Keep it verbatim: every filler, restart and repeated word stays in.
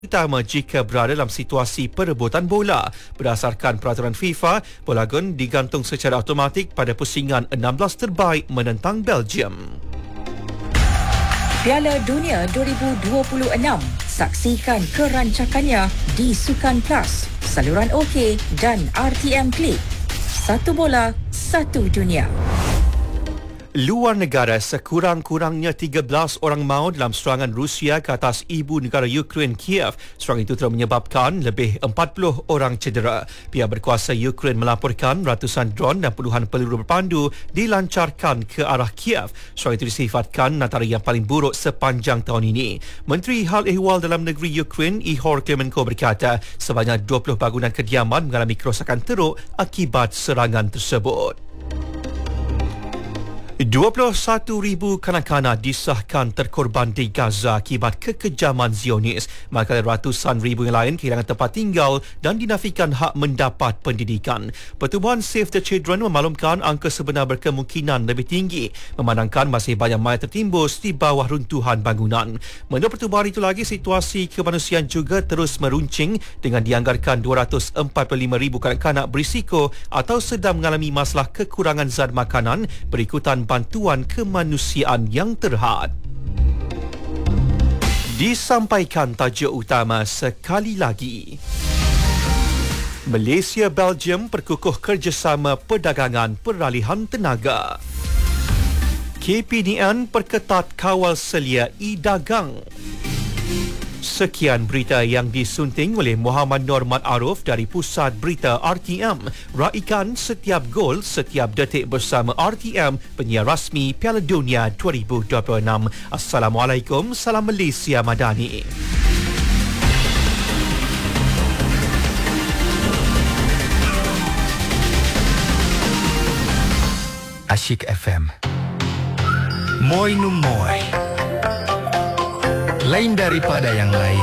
Terutama jika berada dalam situasi perebutan bola. Berdasarkan peraturan FIFA, bola gun digantung secara automatik pada pusingan enam belas terbaik menentang Belgium. Piala Dunia dua ribu dua puluh enam. Saksikan kerancakannya di Sukan Plus, saluran OK dan R T M Klik. Satu bola, satu dunia. Luar negara, sekurang-kurangnya tiga belas orang maut dalam serangan Rusia ke atas ibu negara Ukraine, Kiev. Serangan itu telah menyebabkan lebih empat puluh orang cedera. Pihak berkuasa Ukraine melaporkan ratusan dron dan puluhan peluru berpandu dilancarkan ke arah Kiev. Serangan itu disifatkan antara yang paling buruk sepanjang tahun ini. Menteri Hal Ehwal Dalam Negeri Ukraine, Ihor Klimenko berkata sebanyak dua puluh bangunan kediaman mengalami kerosakan teruk akibat serangan tersebut. dua puluh satu ribu kanak-kanak disahkan terkorban di Gaza akibat kekejaman Zionis, manakala ratusan ribu yang lain kehilangan tempat tinggal dan dinafikan hak mendapat pendidikan. Pertubuhan Save the Children memaklumkan angka sebenar berkemungkinan lebih tinggi, memandangkan masih banyak mayat tertimbus di bawah runtuhan bangunan. Menurut pertubuhan itu lagi, situasi kemanusiaan juga terus meruncing dengan dianggarkan dua ratus empat puluh lima ribu kanak-kanak berisiko atau sedang mengalami masalah kekurangan zat makanan berikutan bantuan kemanusiaan yang terhad. Disampaikan tajuk utama sekali lagi. Malaysia Belgium perkukuh kerjasama perdagangan peralihan tenaga. K P D N perketat kawal selia e-dagang. Sekian berita yang disunting oleh Muhammad Norman Aruf dari Pusat Berita R T M. Raikan setiap gol, setiap detik bersama R T M, penyiar rasmi Piala Dunia dua ribu dua puluh enam. Assalamualaikum, salam Malaysia Madani. Asyik F M. Moi nu moi. Lain daripada yang lain.